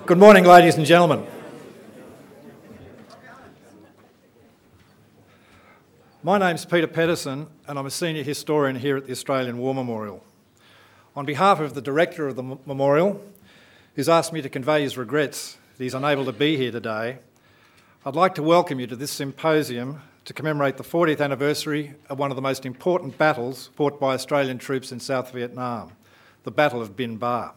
Good morning, ladies and gentlemen. My name's Peter Pedersen and I'm a senior historian here at the Australian War Memorial. On behalf of the director of the memorial, who's asked me to convey his regrets that he's unable to be here today, I'd like to welcome you to this symposium to commemorate the 40th anniversary of one of the most important battles fought by Australian troops in South Vietnam, the Battle of Bin Ba.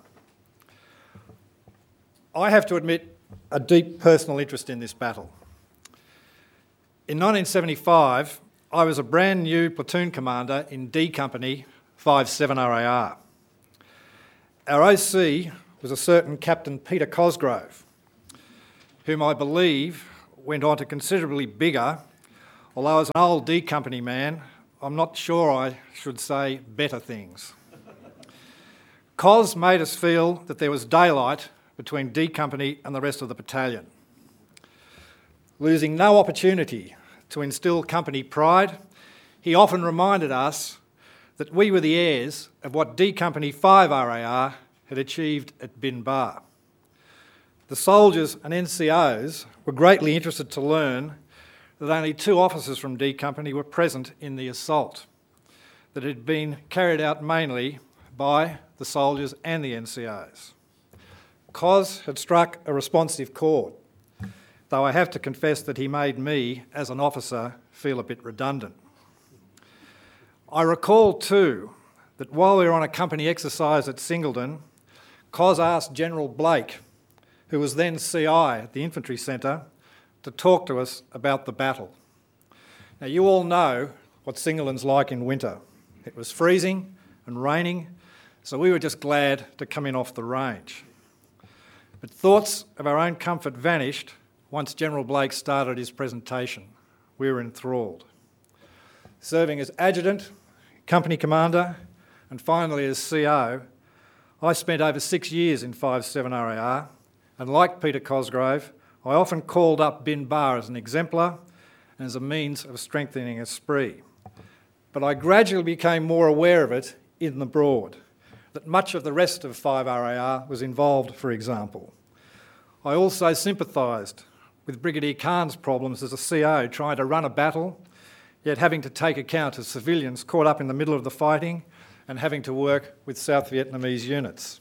I have to admit a deep personal interest in this battle. In 1975, I was a brand new platoon commander in D Company 57 RAR. Our OC was a certain Captain Peter Cosgrove, whom I believe went on to considerably bigger, although as an old D Company man, I'm not sure I should say better things. Cos made us feel that there was daylight between D Company and the rest of the battalion. Losing no opportunity to instill company pride, he often reminded us that we were the heirs of what D Company 5 RAR had achieved at Bin Ba. The soldiers and NCOs were greatly interested to learn that only 2 officers from D Company were present in the assault, that it had been carried out mainly by the soldiers and the NCOs. Cos had struck a responsive chord, though I have to confess that he made me, as an officer, feel a bit redundant. I recall too that while we were on a company exercise at Singleton, Cos asked General Blake, who was then CI at the Infantry Centre, to talk to us about the battle. Now you all know what Singleton's like in winter. It was freezing and raining, so we were just glad to come in off the range. But thoughts of our own comfort vanished once General Blake started his presentation. We were enthralled. Serving as adjutant, company commander, and finally as CO, I spent over 6 years in 57 RAR, and like Peter Cosgrove, I often called up Bin Ba as an exemplar and as a means of strengthening esprit. But I gradually became more aware of it in the Broad, that much of the rest of 5 RAR was involved, for example. I also sympathised with Brigadier Khan's problems as a CO trying to run a battle, yet having to take account of civilians caught up in the middle of the fighting and having to work with South Vietnamese units.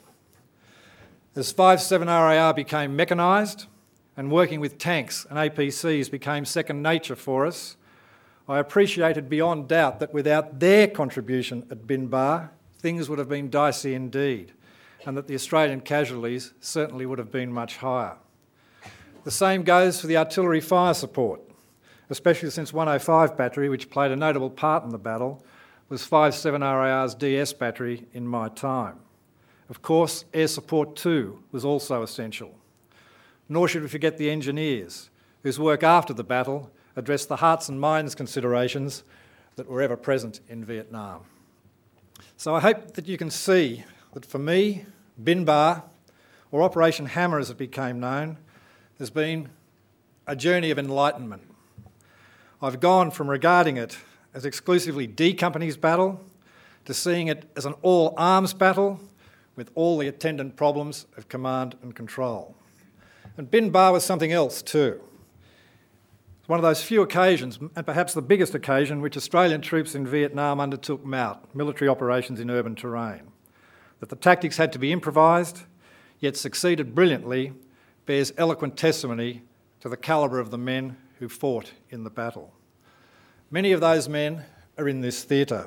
As 57 RAR became mechanised and working with tanks and APCs became second nature for us, I appreciated beyond doubt that without their contribution at Bin Ba, things would have been dicey indeed, and that the Australian casualties certainly would have been much higher. The same goes for the artillery fire support, especially since 105 Battery, which played a notable part in the battle, was 57 RAR's DS battery in my time. Of course, air support too was also essential. Nor should we forget the engineers, whose work after the battle addressed the hearts and minds considerations that were ever present in Vietnam. So I hope that you can see that for me, Bin Ba, or Operation Hammer as it became known, has been a journey of enlightenment. I've gone from regarding it as exclusively D Company's battle to seeing it as an all-arms battle with all the attendant problems of command and control. And Bin Ba was something else too. It's one of those few occasions, and perhaps the biggest occasion, which Australian troops in Vietnam undertook MOUT, military operations in urban terrain. That the tactics had to be improvised, yet succeeded brilliantly, bears eloquent testimony to the calibre of the men who fought in the battle. Many of those men are in this theatre.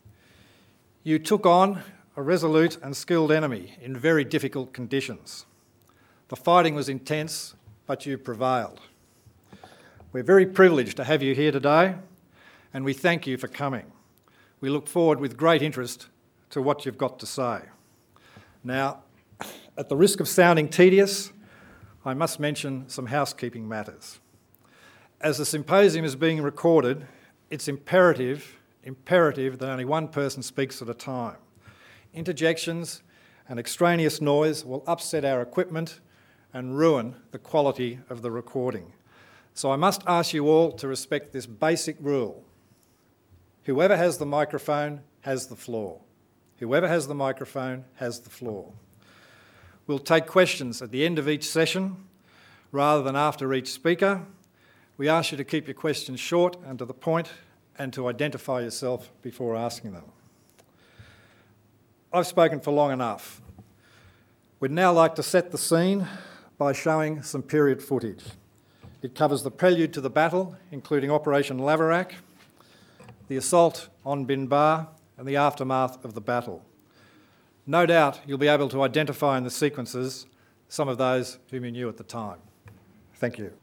You took on a resolute and skilled enemy in very difficult conditions. The fighting was intense, but you prevailed. We're very privileged to have you here today, and we thank you for coming. We look forward with great interest to what you've got to say. Now, at the risk of sounding tedious, I must mention some housekeeping matters. As the symposium is being recorded, it's imperative that only one person speaks at a time. Interjections and extraneous noise will upset our equipment and ruin the quality of the recording. So I must ask you all to respect this basic rule. Whoever has the microphone has the floor. Whoever has the microphone has the floor. We'll take questions at the end of each session rather than after each speaker. We ask you to keep your questions short and to the point and to identify yourself before asking them. I've spoken for long enough. We'd now like to set the scene by showing some period footage. It covers the prelude to the battle, including Operation Laverack, the assault on Binbar, and the aftermath of the battle. No doubt you'll be able to identify in the sequences some of those whom you knew at the time. Thank you.